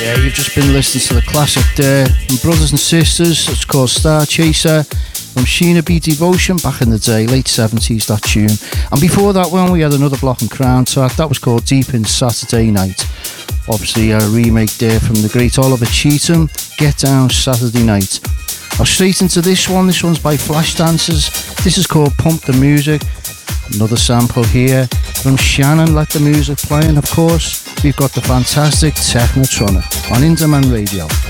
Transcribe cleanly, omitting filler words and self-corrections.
Yeah, you've just been listening to the classic there from Brothers and Sisters. It's called Star Chaser from Sheena B Devotion back in the day, late 70s, that tune. And before that one, we had another Block and Crown track. That was called Deep in Saturday Night. Obviously a remake there from the great Oliver Cheatham, Get Down Saturday Night. Now straight into this one. This one's by Flashdance. This is called Pump the Music. Another sample here from Shannon, Let the Music Play. And of course, we've got the fantastic Technotronic on Indaman Radio.